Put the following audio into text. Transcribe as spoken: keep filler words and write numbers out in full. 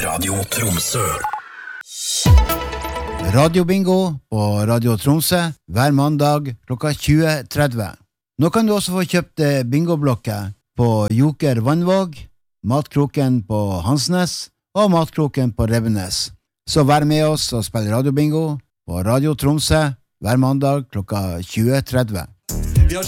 Radio Tromsø. Radiobingo på Radio Tromsø hver mandag klokka tjue tretti. Nå kan du også få kjøpt bingoblokker på Joker Vannvåg, Matkroken på Hansnes og Matkroken på Revenes. Så vær med oss og spill radiobingo på Radio Tromsø hver mandag klokka tjue tretti.